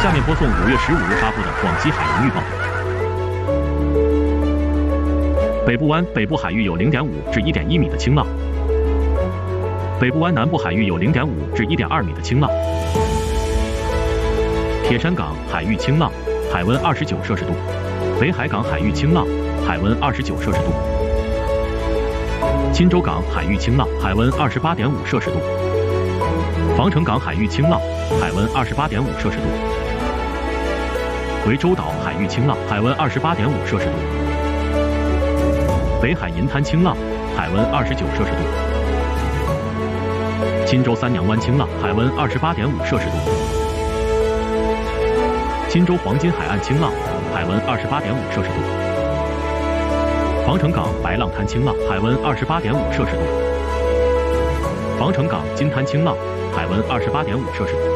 下面播送5月15日发布的广西海洋预报。北部湾北部海域有0.5至1.1米的清浪，北部湾南部海域有0.5至1.2米的清浪。铁山港海域清浪，海温29摄氏度；北海港海域清浪，海温29摄氏度；钦州港海域清浪，海温28.5摄氏度；防城港海域清浪，海温28.5摄氏度；涠洲岛海域清浪，海温28.5摄氏度；北海银滩清浪，海温29摄氏度；钦州三娘湾清浪，海温28.5摄氏度；钦州黄金海岸清浪，海温28.5摄氏度；防城港白浪滩清浪，海温28.5摄氏度；防城港金滩清浪，海温28.5摄氏度。